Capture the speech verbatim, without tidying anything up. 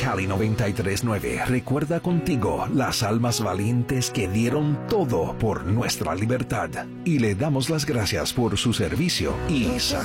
Cali noventa y tres punto nueve recuerda contigo las almas valientes que dieron todo por nuestra libertad y le damos las gracias por su servicio y sacrificio.